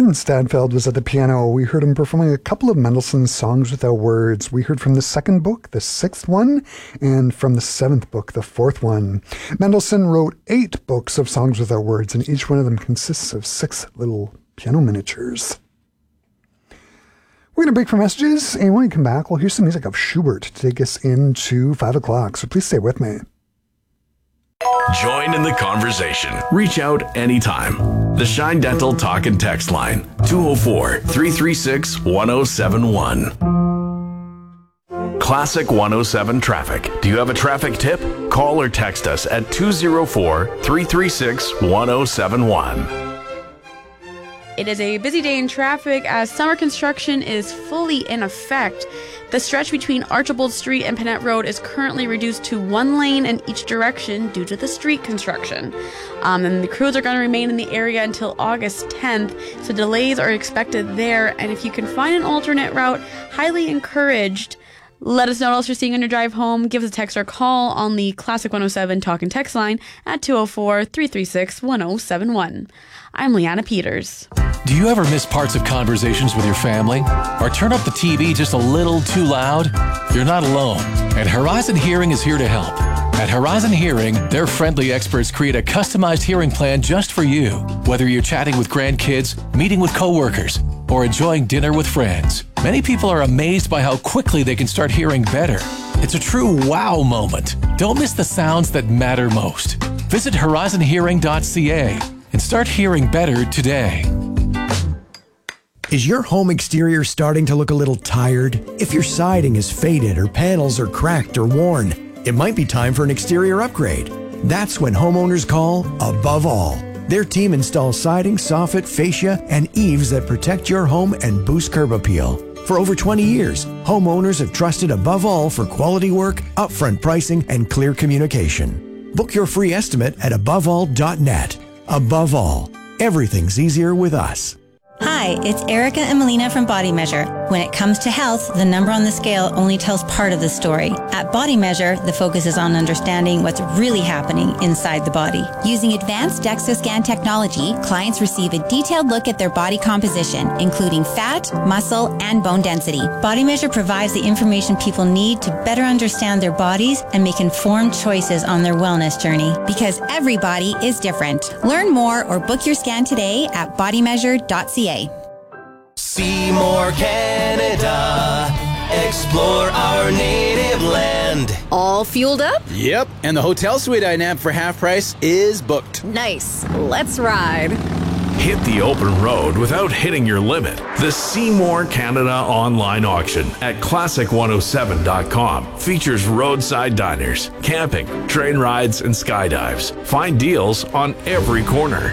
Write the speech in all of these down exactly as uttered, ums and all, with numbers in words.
Jordan Stadfeld was at the piano. We heard him performing a couple of Mendelssohn's Songs Without Words. We heard from the second book, the sixth one, and from the seventh book, the fourth one. Mendelssohn wrote eight books of Songs Without Words, and each one of them consists of six little piano miniatures. We're going to break for messages, and when we come back, we'll hear some music of Schubert to take us into five o'clock, so please stay with me. Join in the conversation. Reach out anytime. The Shine Dental Talk and Text Line, two oh four, three three six, one oh seven one. Classic one oh seven Traffic. Do you have a traffic tip? Call or text us at two oh four, three three six, one oh seven one. It is a busy day in traffic as summer construction is fully in effect. The stretch between Archibald Street and Pennette Road is currently reduced to one lane in each direction due to the street construction. Um, and the crews are going to remain in the area until August tenth, so delays are expected there. And if you can find an alternate route, highly encouraged. Let us know what else you're seeing on your drive home. Give us a text or call on the Classic one oh seven Talk and Text line at two oh four, three three six, one oh seven one. I'm Leanna Peters. Do you ever miss parts of conversations with your family? Or turn up the T V just a little too loud? You're not alone, and Horizon Hearing is here to help. At Horizon Hearing, their friendly experts create a customized hearing plan just for you, whether you're chatting with grandkids, meeting with coworkers, or enjoying dinner with friends. Many people are amazed by how quickly they can start hearing better. It's a true wow moment. Don't miss the sounds that matter most. Visit horizon hearing dot c a and start hearing better today. Is your home exterior starting to look a little tired? If your siding is faded or panels are cracked or worn, it might be time for an exterior upgrade. That's when homeowners call Above All. Their team installs siding, soffit, fascia, and eaves that protect your home and boost curb appeal. For over twenty years, homeowners have trusted Above All for quality work, upfront pricing, and clear communication. Book your free estimate at above all dot net. Above All, everything's easier with us. Hi, it's Erica and Melina from Body Measure. When it comes to health, the number on the scale only tells part of the story. At Body Measure, the focus is on understanding what's really happening inside the body. Using advanced DEXA scan technology, clients receive a detailed look at their body composition, including fat, muscle, and bone density. Body Measure provides the information people need to better understand their bodies and make informed choices on their wellness journey. Because every body is different. Learn more or book your scan today at body measure dot c a. Seymour, Canada. Explore our native land. All fueled up? Yep, and the hotel suite I nabbed for half price is booked. Nice. Let's ride. Hit the open road without hitting your limit. The Seymour Canada online auction at classic one oh seven dot com features roadside diners, camping, train rides, and skydives. Find deals on every corner.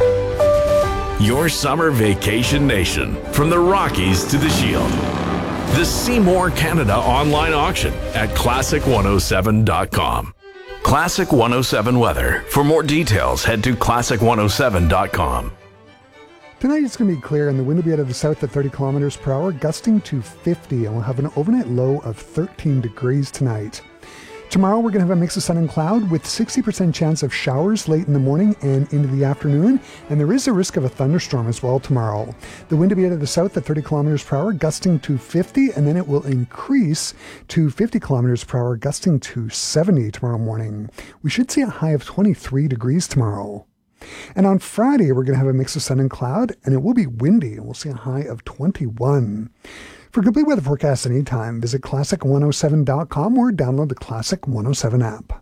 Your summer vacation nation, from the Rockies to the Shield. The Seymour Canada online auction at classic one oh seven dot com. Classic one oh seven weather. For more details, head to classic one oh seven dot com. Tonight it's going to be clear and the wind will be out of the south at thirty kilometers per hour, gusting to fifty, and we'll have an overnight low of thirteen degrees tonight. Tomorrow we're going to have a mix of sun and cloud with sixty percent chance of showers late in the morning and into the afternoon, and there is a risk of a thunderstorm as well tomorrow. The wind will be out of the south at thirty kilometers per hour, gusting to fifty, and then it will increase to fifty kilometers per hour, gusting to seventy tomorrow morning. We should see a high of twenty-three degrees tomorrow. And on Friday, we're going to have a mix of sun and cloud, and it will be windy, and we'll see a high of twenty-one. For complete weather forecasts anytime, visit classic one oh seven dot com or download the Classic one oh seven app.